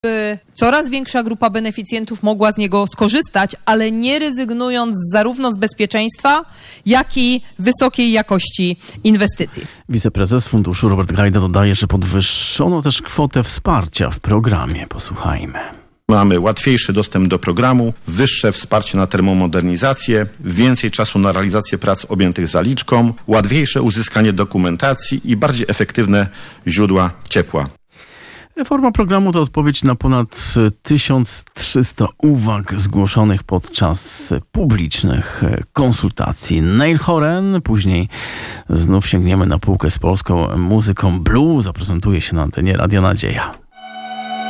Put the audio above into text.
by coraz większa grupa beneficjentów mogła z niego skorzystać, ale nie rezygnując zarówno z bezpieczeństwa, jak i wysokiej jakości inwestycji. Wiceprezes funduszu Robert Gajda dodaje, że podwyższono też kwotę wsparcia w programie. Posłuchajmy. Mamy łatwiejszy dostęp do programu, wyższe wsparcie na termomodernizację, więcej czasu na realizację prac objętych zaliczką, łatwiejsze uzyskanie dokumentacji i bardziej efektywne źródła ciepła. Reforma programu to odpowiedź na ponad 1300 uwag zgłoszonych podczas publicznych konsultacji. Neil Horan, później znów sięgniemy na półkę z polską muzyką. Blue zaprezentuje się na antenie Radia Nadzieja.